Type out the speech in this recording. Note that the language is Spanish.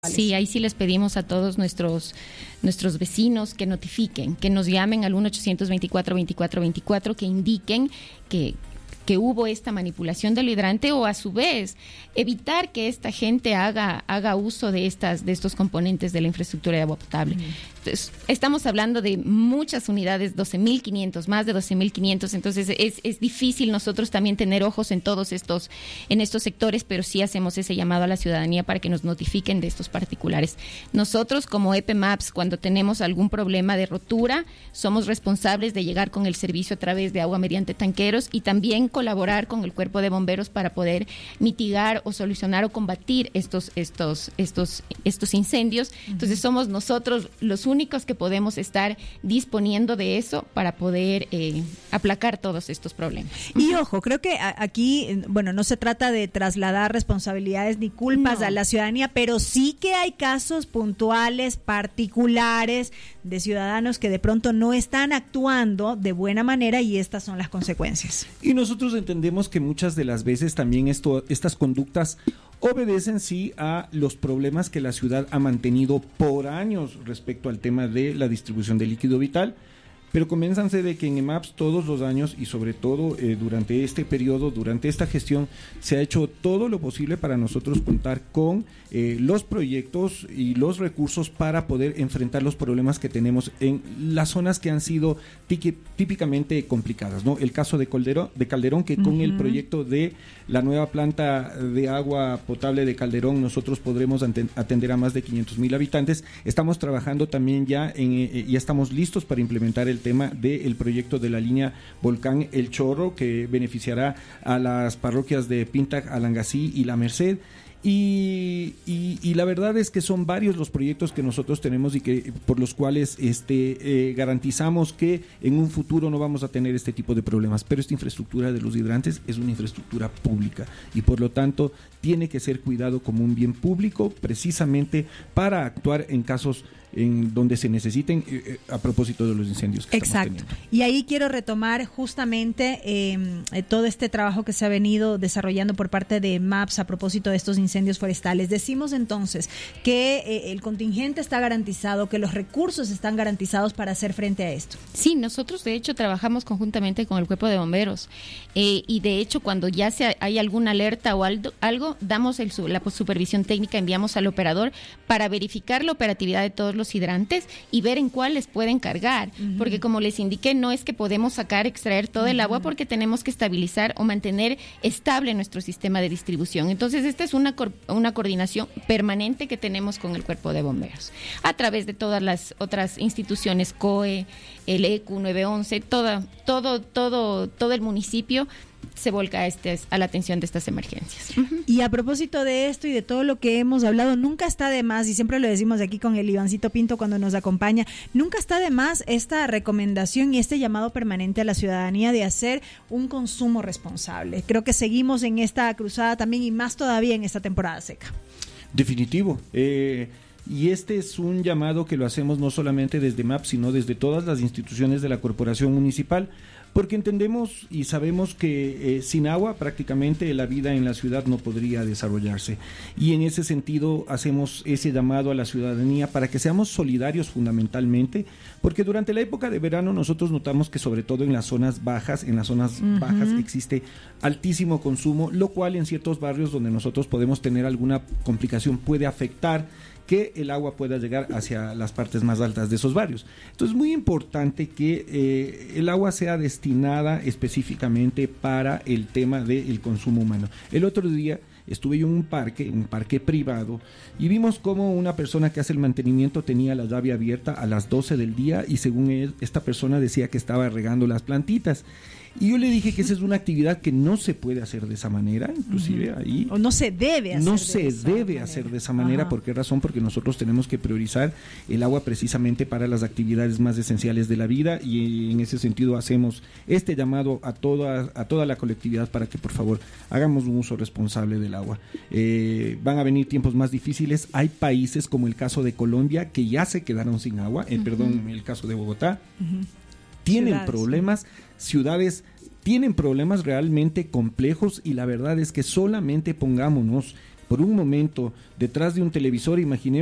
Sí, ahí sí les pedimos a todos nuestros vecinos que notifiquen, que nos llamen al 1-824-2424, que indiquen que hubo esta manipulación del hidrante, o a su vez evitar que esta gente haga uso de estos componentes de la infraestructura de agua potable. Entonces, estamos hablando de muchas unidades, 12.500, más de 12.500, entonces es difícil nosotros también tener ojos en todos estos sectores, pero sí hacemos ese llamado a la ciudadanía para que nos notifiquen de estos particulares. Nosotros como EPMAPS, cuando tenemos algún problema de rotura, somos responsables de llegar con el servicio a través de agua mediante tanqueros y también colaborar con el cuerpo de bomberos para poder mitigar o solucionar o combatir estos incendios. Entonces somos nosotros los únicos que podemos estar disponiendo de eso para poder aplacar todos estos problemas. Y ojo, creo que aquí, bueno, no se trata de trasladar responsabilidades ni culpas a la ciudadanía, pero sí que hay casos puntuales, particulares, de ciudadanos que de pronto no están actuando de buena manera, y estas son las consecuencias. Y nosotros entendemos que muchas de las veces también estas conductas obedecen sí a los problemas que la ciudad ha mantenido por años respecto al tema de la distribución de líquido vital, pero convénzanse de que en EMAPS todos los años y sobre todo durante este periodo, durante esta gestión, se ha hecho todo lo posible para nosotros contar con los proyectos y los recursos para poder enfrentar los problemas que tenemos en las zonas que han sido típicamente complicadas, ¿no? El caso de Calderón, que con el proyecto de la nueva planta de agua potable de Calderón nosotros podremos atender a más de 500,000 habitantes. Estamos trabajando también ya estamos listos para implementar el tema del proyecto de la línea Volcán El Chorro, que beneficiará a las parroquias de Pintac, Alangasí y La Merced. Y la verdad es que son varios los proyectos que nosotros tenemos y que por los cuales garantizamos que en un futuro no vamos a tener este tipo de problemas, pero esta infraestructura de los hidrantes es una infraestructura pública y por lo tanto tiene que ser cuidado como un bien público, precisamente para actuar en casos en donde se necesiten a propósito de los incendios que estamos teniendo. Y ahí quiero retomar justamente todo este trabajo que se ha venido desarrollando por parte de MAPS a propósito de estos incendios forestales. Decimos entonces que el contingente está garantizado, que los recursos están garantizados para hacer frente a esto. Sí, nosotros de hecho trabajamos conjuntamente con el cuerpo de bomberos y de hecho cuando ya hay alguna alerta o algo damos la supervisión técnica, enviamos al operador para verificar la operatividad de todos los hidrantes y ver en cuáles pueden cargar, porque como les indiqué, no es que podemos extraer todo el agua, porque tenemos que estabilizar o mantener estable nuestro sistema de distribución. Entonces esta es una coordinación permanente que tenemos con el cuerpo de bomberos a través de todas las otras instituciones, COE, el ECU 911, todo el municipio se volca a la atención de estas emergencias. Y a propósito de esto y de todo lo que hemos hablado, nunca está de más, y siempre lo decimos aquí con el Ivancito Pinto cuando nos acompaña, nunca está de más esta recomendación y este llamado permanente a la ciudadanía de hacer un consumo responsable. Creo que seguimos en esta cruzada también, y más todavía en esta temporada seca. Definitivo. Y este es un llamado que lo hacemos no solamente desde MAP, sino desde todas las instituciones de la corporación municipal, porque entendemos y sabemos que sin agua prácticamente la vida en la ciudad no podría desarrollarse. Y en ese sentido hacemos ese llamado a la ciudadanía para que seamos solidarios fundamentalmente, porque durante la época de verano nosotros notamos que sobre todo en las zonas bajas, existe altísimo consumo, lo cual en ciertos barrios donde nosotros podemos tener alguna complicación puede afectar que el agua pueda llegar hacia las partes más altas de esos barrios. Entonces es muy importante que el agua sea destinada específicamente para el tema del consumo humano. El otro día estuve yo en un parque privado, y vimos cómo una persona que hace el mantenimiento tenía la llave abierta a las 12 del día y según él, esta persona decía que estaba regando las plantitas. Y yo le dije que esa es una actividad que no se puede hacer de esa manera, inclusive ahí. O no se debe hacer de esa manera. ¿Por qué razón? Porque nosotros tenemos que priorizar el agua precisamente para las actividades más esenciales de la vida, y en ese sentido hacemos este llamado a toda la colectividad para que por favor hagamos un uso responsable del agua. Van a venir tiempos más difíciles. Hay países como el caso de Colombia que ya se quedaron sin agua, el caso de Bogotá. Tienen problemas, ciudades tienen problemas realmente complejos, y la verdad es que solamente pongámonos por un momento detrás de un televisor, imaginemos